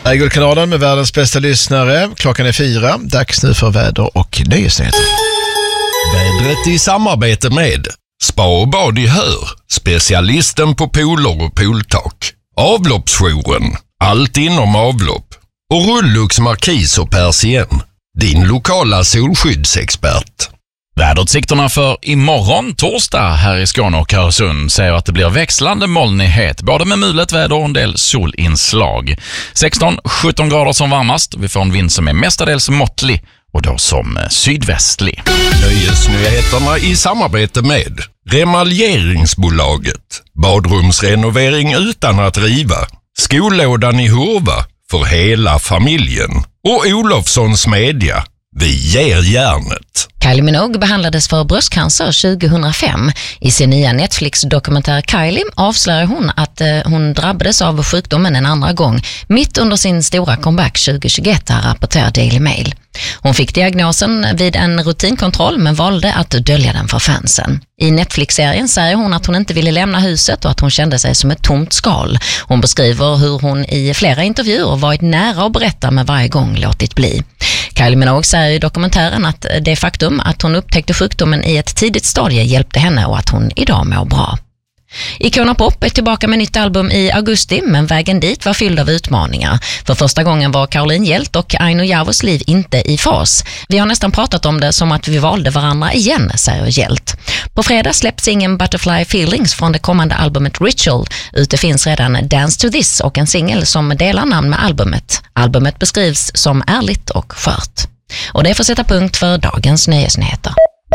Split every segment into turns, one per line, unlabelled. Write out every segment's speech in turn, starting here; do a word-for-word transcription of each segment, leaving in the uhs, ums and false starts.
Guldkanalen med världens bästa lyssnare. Klockan är fyra. Dags nu för väder och nöjesnyheter.
Vädret i samarbete med Spa och bad i Hör, specialisten på pooler och pooltak. Avloppsjouren, allt inom avlopp. Och Rullux Markis och Persien, din lokala solskyddsexpert.
Väderutsikterna för imorgon torsdag här i Skåne och Öresund säger att det blir växlande molnighet, både med mulet väder och en del solinslag. sexton till sjutton grader som varmast. Vi får en vind som är mestadels måttlig och då som sydvästlig.
Nöjesnyheterna i samarbete med Remaljeringsbolaget. Badrumsrenovering utan att riva. Skollådan i Hurva för hela familjen. Och Olofssons Media. Vi ger järnet.
Kylie Minogue behandlades för bröstcancer tjugohundrafem. I sin nya Netflix-dokumentär Kylie avslöjar hon att eh, hon drabbades av sjukdomen en andra gång mitt under sin stora comeback tjugohundratjugoett, rapporterar Daily Mail. Hon fick diagnosen vid en rutinkontroll men valde att dölja den för fansen. I Netflix-serien säger hon att hon inte ville lämna huset och att hon kände sig som ett tomt skal. Hon beskriver hur hon i flera intervjuer varit nära att berätta men varje gång låtit bli. Kylie Minogue säger i dokumentären att det faktum att hon upptäckte sjukdomen i ett tidigt stadie hjälpte henne och att hon idag mår bra. Icona Pop är tillbaka med nytt album i augusti, men vägen dit var fylld av utmaningar. För första gången var Caroline Hjelt och Aino Javos liv inte i fas. Vi har nästan pratat om det som att vi valde varandra igen, säger Hjelt. På fredag släpps ingen Butterfly Feelings från det kommande albumet Ritual. Ute finns redan Dance to This och en singel som delar namn med albumet. Albumet beskrivs som ärligt och skört. Och det får sätta punkt för dagens nöjesnyheter.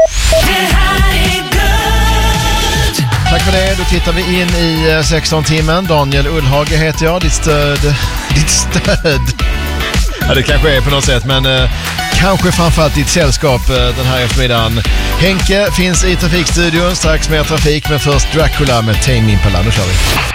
Tack för det. Då tittar vi in i sexton timmen. Daniel Ullhage heter jag. Ditt stöd. Ditt stöd. Ja, det kanske är på något sätt, men eh, kanske framförallt ditt sällskap eh, den här eftermiddagen. Henke finns i trafikstudion. Strax mer trafik, men först Dracula med Tame Impala. Nu kör vi.